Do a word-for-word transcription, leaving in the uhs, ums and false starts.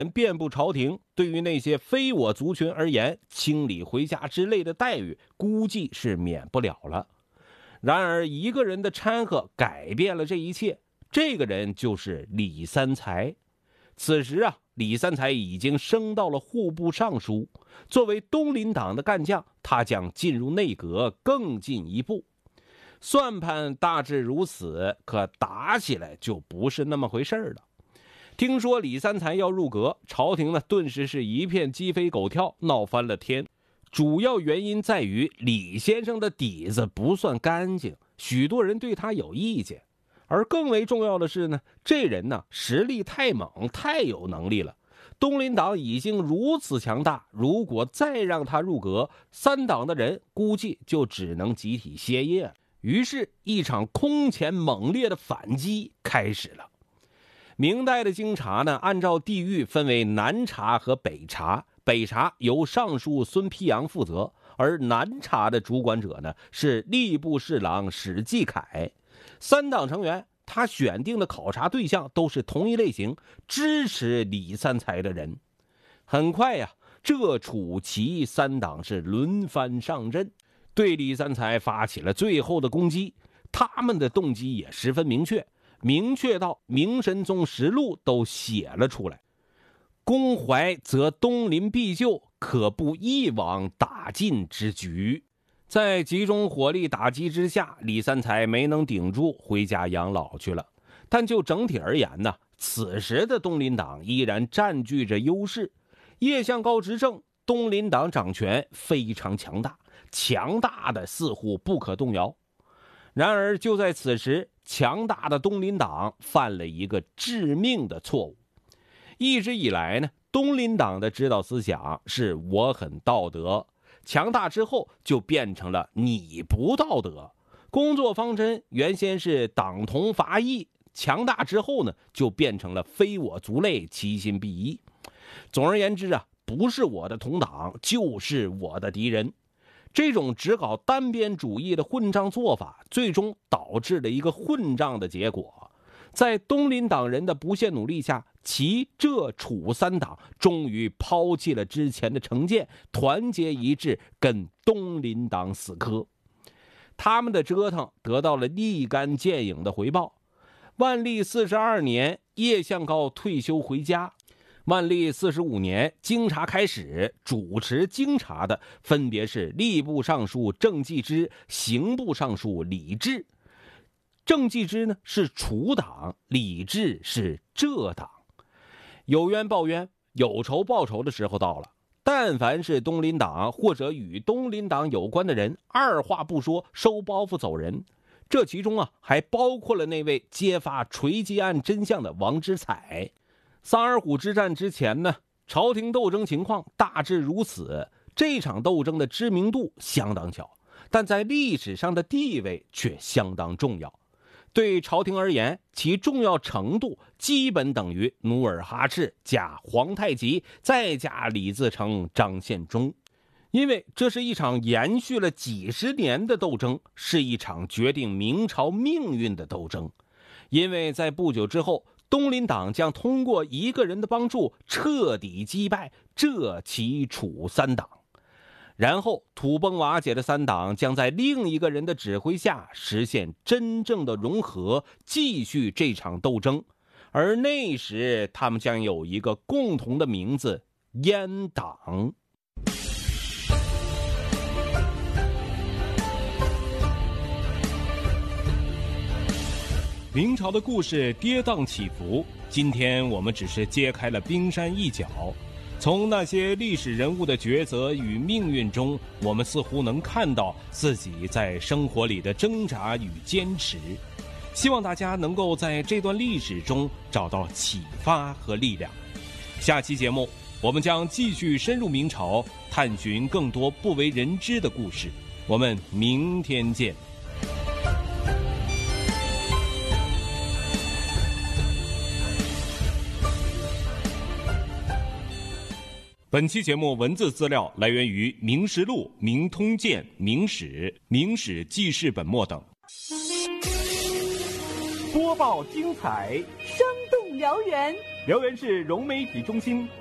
遍布朝廷，对于那些非我族群而言，清理回家之类的待遇估计是免不了了。然而一个人的掺和改变了这一切，这个人就是李三才。此时啊，李三才已经升到了户部尚书，作为东林党的干将，他将进入内阁更进一步。算盘大致如此，可打起来就不是那么回事了。听说李三才要入阁，朝廷呢顿时是一片鸡飞狗跳，闹翻了天。主要原因在于李先生的底子不算干净，许多人对他有意见。而更为重要的是呢，这人呢实力太猛，太有能力了。东林党已经如此强大，如果再让他入阁，三党的人估计就只能集体歇业了。于是一场空前猛烈的反击开始了。明代的京察呢，按照地域分为南察和北察，北察由尚书孙丕阳负责，而南察的主管者呢是吏部侍郎史继凯。三党成员他选定的考察对象都是同一类型，支持李三才的人。很快呀、啊，这楚齐三党是轮番上阵，对李三才发起了最后的攻击。他们的动机也十分明确，明确到《明神宗实录》都写了出来：公怀则东林必救，可不一网打尽之局。在集中火力打击之下，李三才没能顶住，回家养老去了。但就整体而言呢，此时的东林党依然占据着优势。叶向高执政，东林党掌权非常强大，强大的似乎不可动摇。然而就在此时，强大的东林党犯了一个致命的错误。一直以来呢，东林党的指导思想是我很道德，强大之后就变成了你不道德。工作方针原先是党同伐异，强大之后呢，就变成了非我族类，其心必异。总而言之啊，不是我的同党，就是我的敌人。这种只搞单边主义的混账做法，最终导致了一个混账的结果。在东林党人的不懈努力下，齐浙楚三党终于抛弃了之前的成见，团结一致跟东林党死磕。他们的折腾得到了立竿见影的回报。万历四十二年，叶向高退休回家。万历四十五年，京察开始，主持京察的分别是吏部尚书郑继之、刑部尚书李治。郑继之呢是楚党，李治是浙党。有冤报冤，有仇报仇的时候到了。但凡是东林党或者与东林党有关的人，二话不说收包袱走人。这其中啊，还包括了那位揭发锤击案真相的王之彩。萨尔浒之战之前呢，朝廷斗争情况大致如此。这场斗争的知名度相当小，但在历史上的地位却相当重要。对朝廷而言，其重要程度基本等于努尔哈赤加皇太极再加李自成、张献忠。因为这是一场延续了几十年的斗争，是一场决定明朝命运的斗争。因为在不久之后，东林党将通过一个人的帮助彻底击败浙齐楚三党，然后土崩瓦解的三党将在另一个人的指挥下实现真正的融合，继续这场斗争。而那时他们将有一个共同的名字——阉党。明朝的故事跌宕起伏，今天我们只是揭开了冰山一角。从那些历史人物的抉择与命运中，我们似乎能看到自己在生活里的挣扎与坚持。希望大家能够在这段历史中找到启发和力量。下期节目，我们将继续深入明朝，探寻更多不为人知的故事。我们明天见。本期节目文字资料来源于《明实录》《明通鉴》《明史》《明史记事本末等。 播报精彩， 生动燎原， 辽源市融媒体中心